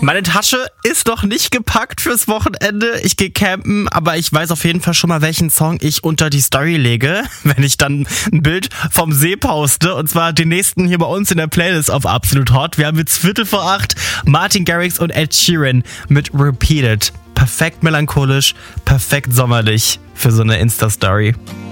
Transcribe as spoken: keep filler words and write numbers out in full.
Meine Tasche ist noch nicht gepackt fürs Wochenende. Ich gehe campen, aber ich weiß auf jeden Fall schon mal, welchen Song ich unter die Story lege, wenn ich dann ein Bild vom See poste. Und zwar den nächsten hier bei uns in der Playlist auf Absolut Hot. Wir haben jetzt Viertel vor acht Martin Garrix und Ed Sheeran mit Repeated. Perfekt melancholisch, perfekt sommerlich für so eine Insta-Story.